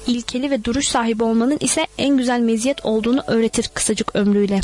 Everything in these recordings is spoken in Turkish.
ilkeli ve duruş sahibi olmanın ise en güzel meziyet olduğunu öğretir kısacık ömrüyle.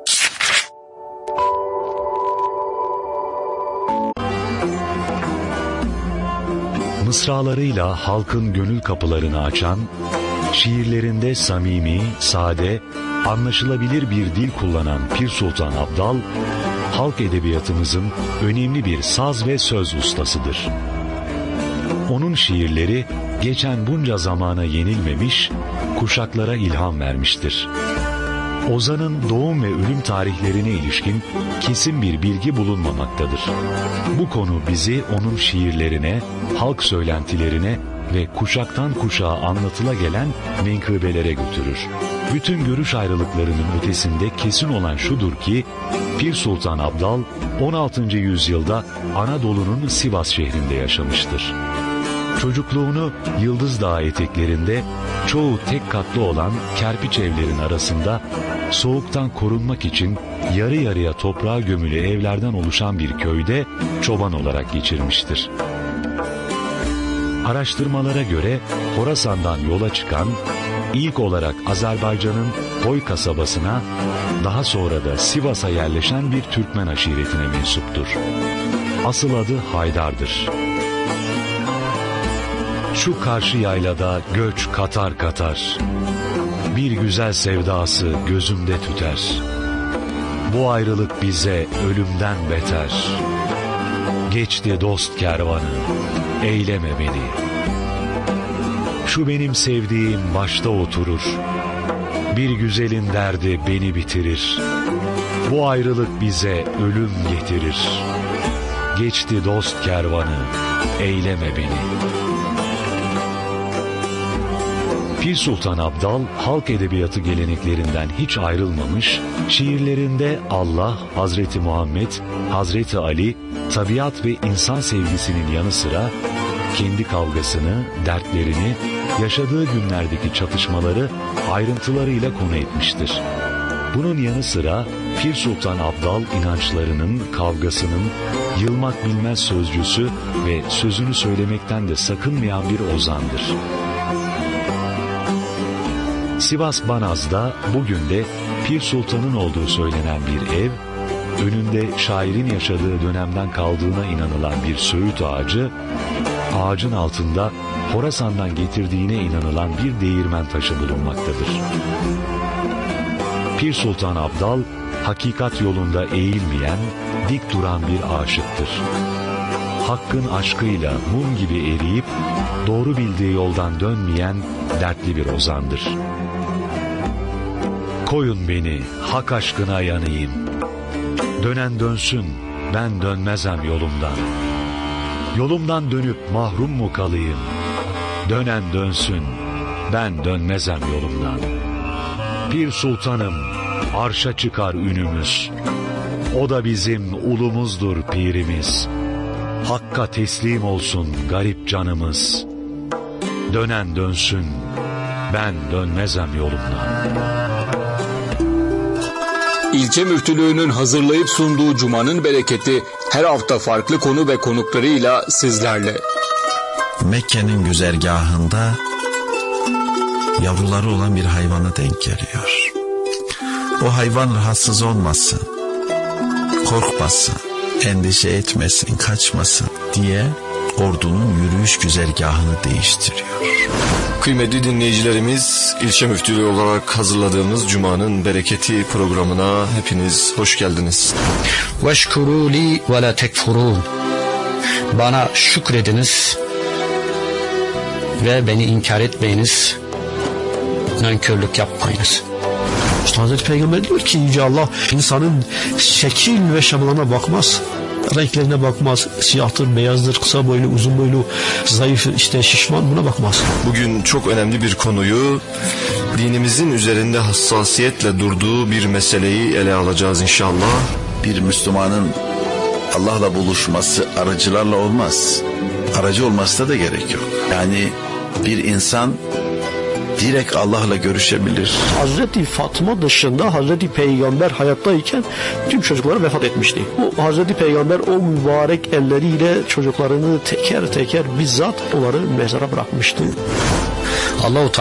Mısralarıyla halkın gönül kapılarını açan, şiirlerinde samimi, sade, anlaşılabilir bir dil kullanan Pir Sultan Abdal, halk edebiyatımızın önemli bir saz ve söz ustasıdır. Onun şiirleri geçen bunca zamana yenilmemiş, kuşaklara ilham vermiştir. Ozan'ın doğum ve ölüm tarihlerine ilişkin kesin bir bilgi bulunmamaktadır. Bu konu bizi onun şiirlerine, halk söylentilerine ve kuşaktan kuşağa anlatıla gelen menkıbelere götürür. Bütün görüş ayrılıklarının ötesinde kesin olan şudur ki, Pir Sultan Abdal 16. yüzyılda Anadolu'nun Sivas şehrinde yaşamıştır. Çocukluğunu Yıldız Dağı eteklerinde çoğu tek katlı olan kerpiç evlerin arasında soğuktan korunmak için yarı yarıya toprağa gömülü evlerden oluşan bir köyde çoban olarak geçirmiştir. Araştırmalara göre Horasan'dan yola çıkan, ilk olarak Azerbaycan'ın Hoy kasabasına, daha sonra da Sivas'a yerleşen bir Türkmen aşiretine mensuptur. Asıl adı Haydar'dır. Şu karşı yaylada göç katar katar, bir güzel sevdası gözümde tüter. Bu ayrılık bize ölümden beter. Geçti dost kervanı, eyleme beni. Şu benim sevdiğim başta oturur, bir güzelin derdi beni bitirir. Bu ayrılık bize ölüm getirir. Geçti dost kervanı, eyleme beni. Pir Sultan Abdal, halk edebiyatı geleneklerinden hiç ayrılmamış, şiirlerinde Allah, Hazreti Muhammed, Hazreti Ali, tabiat ve insan sevgisinin yanı sıra kendi kavgasını, dertlerini, yaşadığı günlerdeki çatışmaları ayrıntılarıyla konu etmiştir. Bunun yanı sıra Pir Sultan Abdal inançlarının, kavgasının yılmak bilmez sözcüsü ve sözünü söylemekten de sakınmayan bir ozandır. Sivas Banaz'da bugün de Pir Sultan'ın olduğu söylenen bir ev, önünde şairin yaşadığı dönemden kaldığına inanılan bir söğüt ağacı, ağacın altında Horasan'dan getirdiğine inanılan bir değirmen taşı bulunmaktadır. Pir Sultan Abdal, hakikat yolunda eğilmeyen, dik duran bir aşıktır. Hakkın aşkıyla mum gibi eriyip, doğru bildiği yoldan dönmeyen dertli bir ozandır. Koyun beni, hak aşkına yanayım. Dönen dönsün, ben dönmezem yolumdan. Yolumdan dönüp mahrum mu kalayım? Dönen dönsün, ben dönmezem yolumdan. Pir Sultanım, arşa çıkar ünümüz. O da bizim ulumuzdur pirimiz. Hakka teslim olsun garip canımız. Dönen dönsün, ben dönmezem yolumdan. İlçe Müftülüğü'nün hazırlayıp sunduğu Cuma'nın bereketi her hafta farklı konu ve konuklarıyla sizlerle. Mekke'nin güzergahında yavruları olan bir hayvana denk geliyor. O hayvan rahatsız olmasın, korkmasın, endişe etmesin, kaçmasın diye ordunun yürüyüş güzergahını değiştiriyor. Kıymetli dinleyicilerimiz, ilçe müftülüğü olarak hazırladığımız Cuma'nın bereketi programına hepiniz hoş geldiniz. Veşkuru li ve la tekfurun. Bana şükrediniz ve beni inkar etmeyiniz, nankörlük yapmayınız. İşte Hazreti Peygamber diyor ki Yüce Allah insanın şekil ve şablona bakmaz, renklerine bakmaz, siyahtır, beyazdır, kısa boylu, uzun boylu, zayıf, işte şişman, buna bakmaz. Bugün çok önemli bir konuyu, dinimizin üzerinde hassasiyetle durduğu bir meseleyi ele alacağız inşallah. Bir Müslümanın Allah'la buluşması aracılarla olmaz. Aracı olmasına da gerek yok. Yani bir insan direkt Allah'la görüşebilir. Hazreti Fatma dışında Hazreti Peygamber hayattayken tüm çocukları vefat etmişti. O Hazreti Peygamber o mübarek elleriyle çocuklarını teker teker bizzat onları mezara bırakmıştı. Allah-u